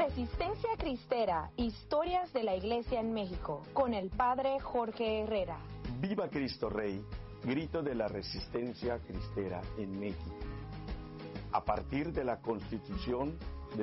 Resistencia Cristera, historias de la Iglesia en México, con el Padre Jorge Herrera. Viva Cristo Rey, grito de la resistencia cristera en México. A partir de la Constitución de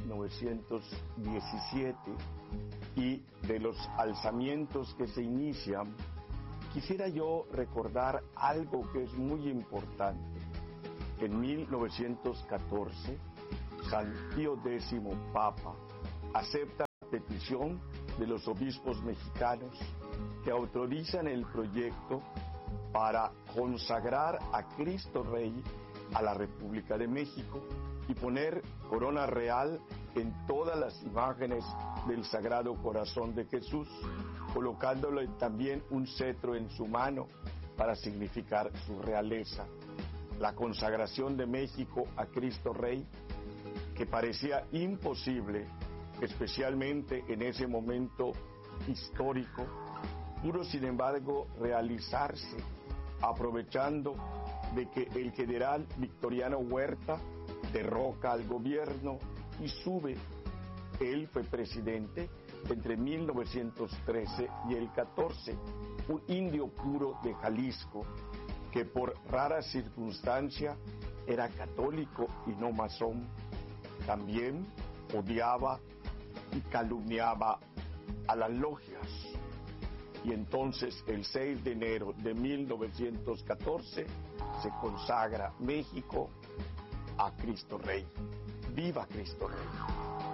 1917 y de los alzamientos que se inician, quisiera yo recordar algo que es muy importante. En 1914, San Pío X, Papa, acepta la petición de los obispos mexicanos que autorizan el proyecto para consagrar a Cristo Rey a la República de México y poner corona real en todas las imágenes del Sagrado Corazón de Jesús, colocándole también un cetro en su mano para significar su realeza. La consagración de México a Cristo Rey, que parecía imposible, especialmente en ese momento histórico, pudo sin embargo realizarse, aprovechando de que el general Victoriano Huerta derroca al gobierno y sube. Él fue presidente entre 1913 y el 14, un indio puro de Jalisco, que por rara circunstancia era católico y no masón. También odiaba y calumniaba a las logias. Y entonces, el 6 de enero de 1914, se consagra México a Cristo Rey. ¡Viva Cristo Rey!